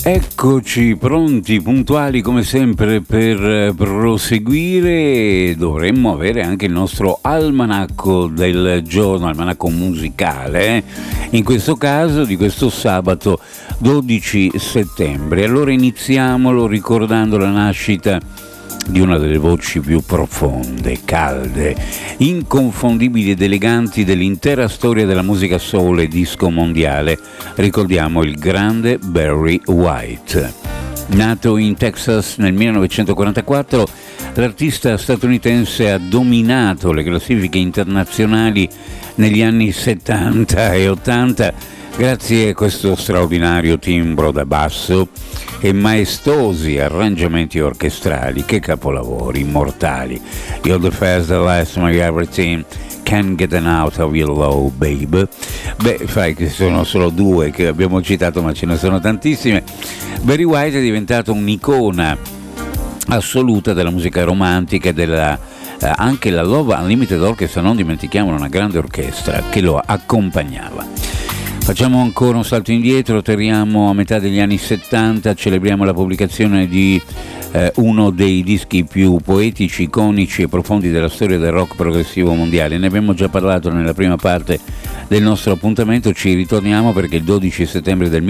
Eccoci pronti, puntuali come sempre per proseguire. Dovremmo avere anche il nostro almanacco del giorno, almanacco musicale, in questo caso di questo sabato 12 settembre. Allora iniziamolo ricordando la nascita di una delle voci più profonde, calde, inconfondibili ed eleganti dell'intera storia della musica soul e disco mondiale. Ricordiamo il grande Barry White. Nato in Texas nel 1944, l'artista statunitense ha dominato le classifiche internazionali negli anni 70 e 80 grazie a questo straordinario timbro da basso e maestosi arrangiamenti orchestrali. Che capolavori immortali! You're the first, the last, my everything, can't get an out of your low, babe. Beh, fai che sono solo due che abbiamo citato, ma ce ne sono tantissime. Barry White è diventato un'icona assoluta della musica romantica e della anche la Love Unlimited Orchestra, non dimentichiamo, una grande orchestra che lo accompagnava. Facciamo ancora un salto indietro, atterriamo a metà degli anni 70, celebriamo la pubblicazione di uno dei dischi più poetici, iconici e profondi della storia del rock progressivo mondiale. Ne abbiamo già parlato nella prima parte del nostro appuntamento, ci ritorniamo perché il 12 settembre del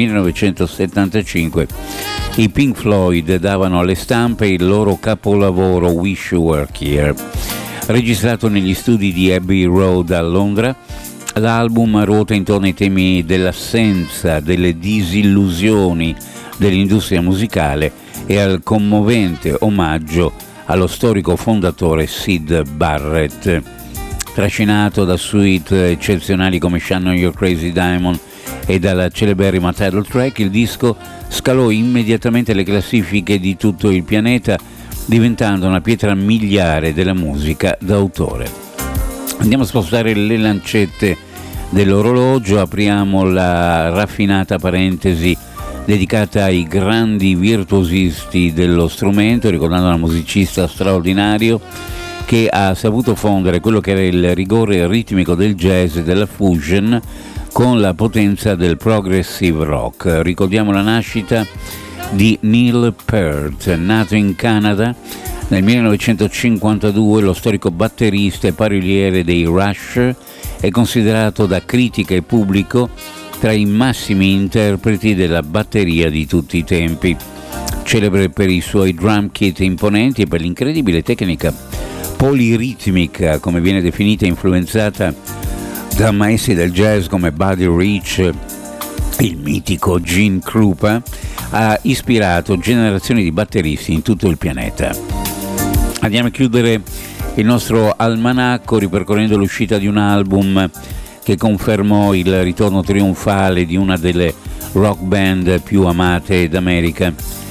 1975 i Pink Floyd davano alle stampe il loro capolavoro Wish You Were Here. Registrato negli studi di Abbey Road a Londra, l'album ruota intorno ai temi dell'assenza, delle disillusioni dell'industria musicale e al commovente omaggio allo storico fondatore Syd Barrett. Trascinato da suite eccezionali come Shannon Your Crazy Diamond e dalla celeberrima title track, il disco scalò immediatamente le classifiche di tutto il pianeta, diventando una pietra miliare della musica d'autore. Andiamo a spostare le lancette dell'orologio, apriamo la raffinata parentesi dedicata ai grandi virtuosisti dello strumento, ricordando un musicista straordinario che ha saputo fondere quello che era il rigore ritmico del jazz e della fusion con la potenza del progressive rock. Ricordiamo la nascita di Neil Peart, nato in Canada nel 1952, lo storico batterista e paroliere dei Rush è considerato da critica e pubblico tra i massimi interpreti della batteria di tutti i tempi. Celebre per i suoi drum kit imponenti e per l'incredibile tecnica poliritmica, come viene definita, influenzata da maestri del jazz come Buddy Rich, il mitico Gene Krupa, ha ispirato generazioni di batteristi in tutto il pianeta. Andiamo a chiudere il nostro almanacco ripercorrendo l'uscita di un album che confermò il ritorno trionfale di una delle rock band più amate d'America.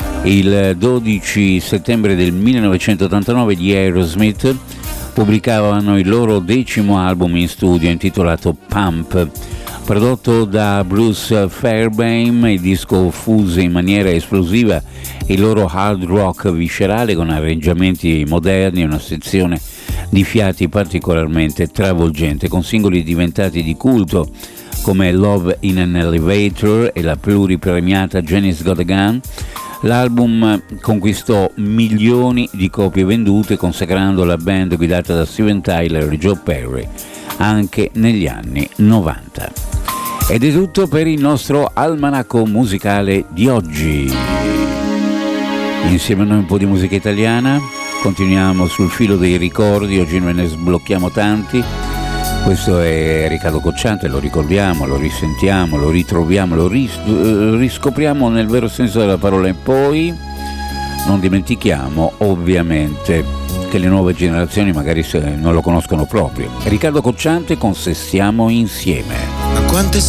Il 12 settembre del 1989 gli Aerosmith pubblicavano il loro 10° album in studio intitolato Pump. Prodotto da Bruce Fairbairn, il disco fuse in maniera esplosiva il loro hard rock viscerale con arrangiamenti moderni e una sezione di fiati particolarmente travolgente, con singoli diventati di culto come Love in an Elevator e la pluripremiata Jenny's Got a Gun. L'album conquistò milioni di copie vendute, consacrando la band guidata da Steven Tyler e Joe Perry anche negli anni 90. Ed è tutto per il nostro almanacco musicale di oggi. Insieme a noi un po' di musica italiana, continuiamo sul filo dei ricordi, oggi noi ne sblocchiamo tanti. Questo è Riccardo Cocciante, lo ricordiamo, lo risentiamo, lo ritroviamo, lo riscopriamo nel vero senso della parola, e poi non dimentichiamo ovviamente che le nuove generazioni magari non lo conoscono proprio. Riccardo Cocciante con Se stiamo insieme. Ma quante